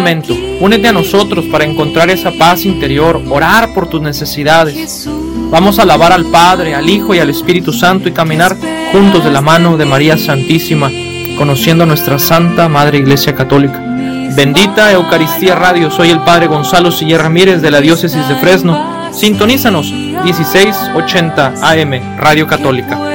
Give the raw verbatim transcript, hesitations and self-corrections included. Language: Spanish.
momento, únete a nosotros para encontrar esa paz interior, orar por tus necesidades. Vamos a alabar al Padre, al Hijo y al Espíritu Santo y caminar juntos de la mano de María Santísima, conociendo a nuestra Santa Madre Iglesia Católica. Bendita Eucaristía Radio, soy el Padre Gonzalo Siller Ramírez de la Diócesis de Fresno. Sintonízanos, dieciséis ochenta A M, Radio Católica.